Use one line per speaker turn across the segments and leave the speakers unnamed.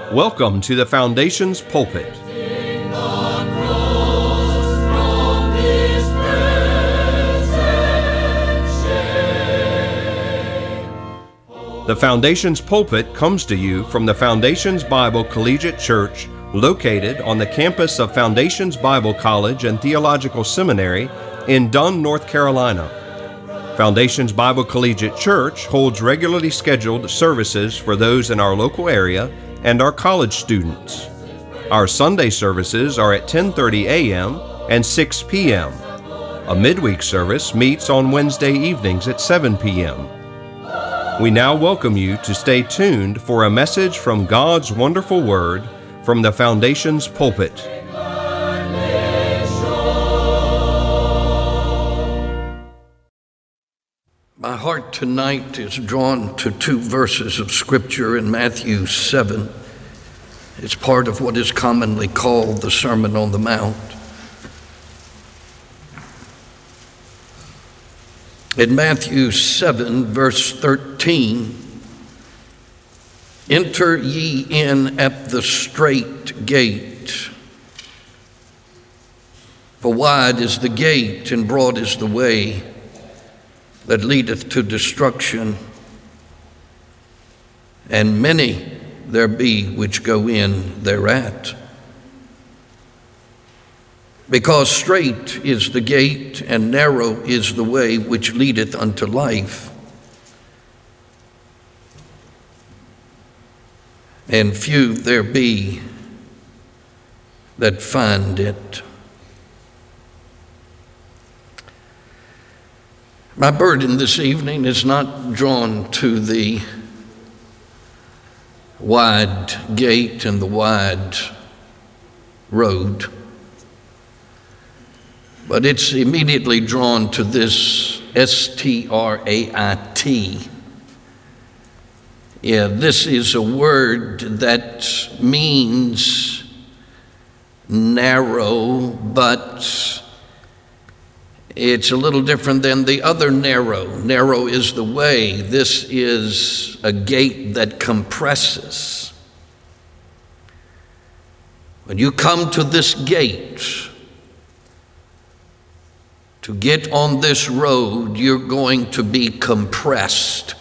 Welcome to the Foundation's Pulpit. The Foundation's Pulpit comes to you from the Foundations Bible Collegiate Church, located on the campus of Foundations Bible College and Theological Seminary in Dunn, North Carolina. Foundations Bible Collegiate Church holds regularly scheduled services for those in our local area and our college students. Our Sunday services are at 10:30 a.m. and 6 p.m. A midweek service meets on Wednesday evenings at 7 p.m. We now welcome you to stay tuned for a message from God's wonderful Word from the Foundation's Pulpit.
My heart tonight is drawn to two verses of Scripture in Matthew 7. It's part of what is commonly called the Sermon on the Mount. In Matthew 7, verse 13, "Enter ye in at the strait gate, for wide is the gate and broad is the way that leadeth to destruction, and many there be which go in thereat. Because strait is the gate, and narrow is the way which leadeth unto life, and few there be that find it." My burden this evening is not drawn to the wide gate and the wide road, but it's immediately drawn to this S-T-R-A-I-T. Yeah, this is a word that means narrow, but it's a little different than the other narrow. Narrow is the way. This is a gate that compresses. When you come to this gate, to get on this road, you're going to be compressed.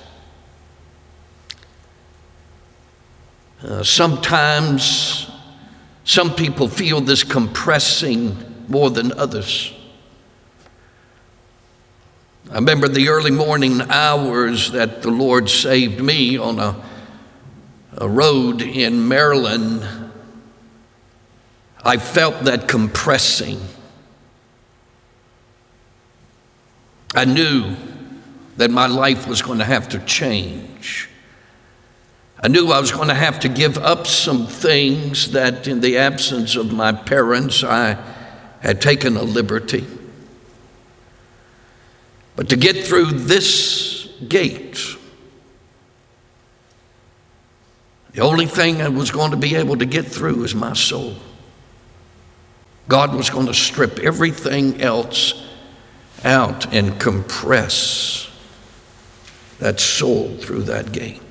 Sometimes some people feel this compressing more than others. I remember the early morning hours that the Lord saved me on a road in Maryland. I felt that compressing. I knew that my life was going to have to change. I knew I was going to have to give up some things that in the absence of my parents I had taken a liberty. But to get through this gate, the only thing I was going to be able to get through is my soul. God was going to strip everything else out and compress that soul through that gate.